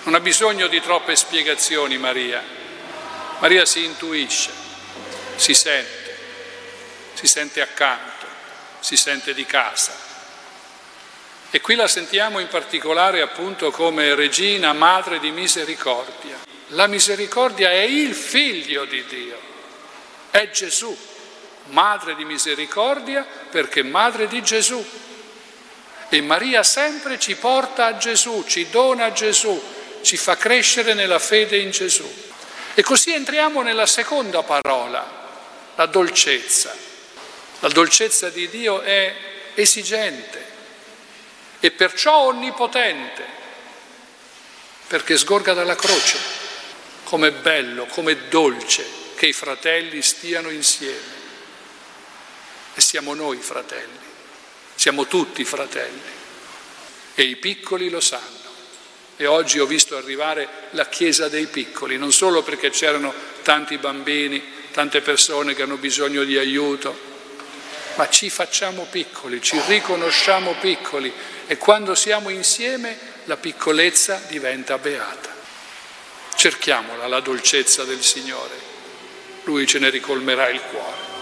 Non ha bisogno di troppe spiegazioni Maria. Maria si intuisce, si sente accanto, si sente di casa. E qui la sentiamo in particolare appunto come regina, madre di misericordia. La misericordia è il figlio di Dio, è Gesù, madre di misericordia perché madre di Gesù. E Maria sempre ci porta a Gesù, ci dona a Gesù, ci fa crescere nella fede in Gesù. E così entriamo nella seconda parola, la dolcezza. La dolcezza di Dio è esigente e perciò onnipotente, perché sgorga dalla croce. Com'è bello, com'è dolce che i fratelli stiano insieme. E siamo noi fratelli, siamo tutti fratelli. E i piccoli lo sanno. E oggi ho visto arrivare la Chiesa dei piccoli, non solo perché c'erano tanti bambini, tante persone che hanno bisogno di aiuto, ma ci facciamo piccoli, ci riconosciamo piccoli e quando siamo insieme la piccolezza diventa beata. Cerchiamola, la dolcezza del Signore, Lui ce ne ricolmerà il cuore.